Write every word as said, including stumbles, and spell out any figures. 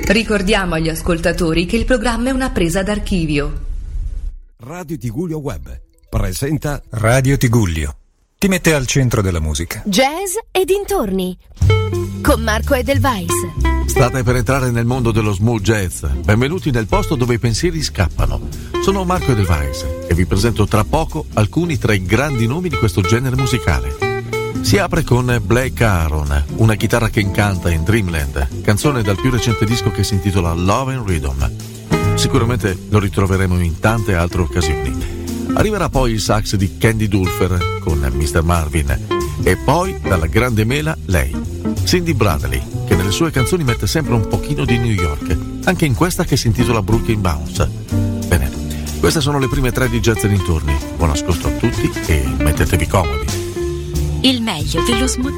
Ricordiamo agli ascoltatori che il programma è una presa d'archivio. Radio Tigullio Web presenta Radio Tigullio. Ti mette al centro della musica. Jazz e dintorni con Marco Edelweiss. State per entrare nel mondo dello smooth jazz. Benvenuti nel posto dove i pensieri scappano. Sono Marco Edelweiss e vi presento tra poco alcuni tra i grandi nomi di questo genere musicale. Si apre con Blake Aaron, una chitarra che incanta in Dreamland, canzone dal più recente disco che si intitola Love and Rhythm. Sicuramente lo ritroveremo in tante altre occasioni. Arriverà poi il sax di Candy Dulfer con mister Marvin e poi dalla grande mela lei, Cindy Bradley, che nelle sue canzoni mette sempre un pochino di New York, anche in questa che si intitola Brooklyn Bounce. Bene, queste sono le prime tre di Jazz e dintorni. Buon ascolto a tutti e mettetevi comodi. Il meglio dello smooth